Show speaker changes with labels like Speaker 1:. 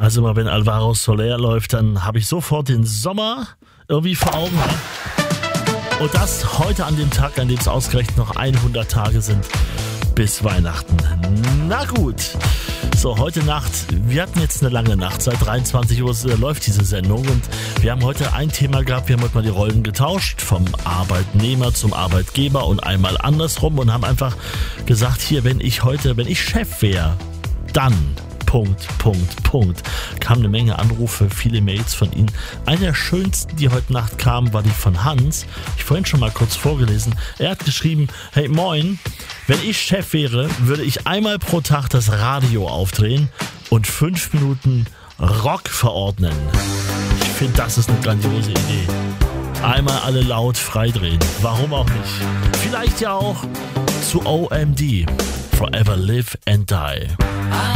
Speaker 1: Also immer wenn Alvaro Soler läuft, dann habe ich sofort den Sommer irgendwie vor Augen. Und das heute an dem Tag, an dem es ausgerechnet noch 100 Tage sind bis Weihnachten. Na gut. So, heute Nacht, wir hatten jetzt eine lange Nacht, seit 23 Uhr läuft diese Sendung und wir haben heute ein Thema gehabt, wir haben heute mal die Rollen getauscht, vom Arbeitnehmer zum Arbeitgeber und einmal andersrum und haben einfach gesagt, hier, wenn ich Chef wäre, dann... Punkt. Kam eine Menge Anrufe, viele Mails von Ihnen. Eine der schönsten, die heute Nacht kam, war die von Hans. Ich vorhin schon mal kurz vorgelesen. Er hat geschrieben, hey moin, wenn ich Chef wäre, würde ich einmal pro Tag das Radio aufdrehen und 5 Minuten Rock verordnen. Ich finde, das ist eine grandiose Idee. Einmal alle laut freidrehen. Warum auch nicht? Vielleicht ja auch zu OMD. Forever Live and Die.